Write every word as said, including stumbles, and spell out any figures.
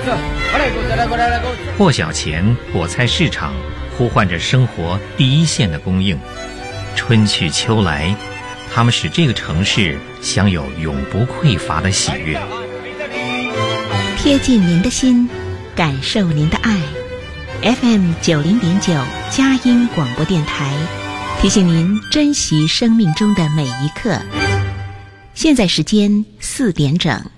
破晓前，果菜市场呼唤着生活第一线的供应。春去秋来，它们使这个城市享有永不匮乏的喜悦。 贴近您的心，感受您的爱。F M 九零点九佳音广播电台提醒您珍惜生命中的每一刻。现在时间四点整。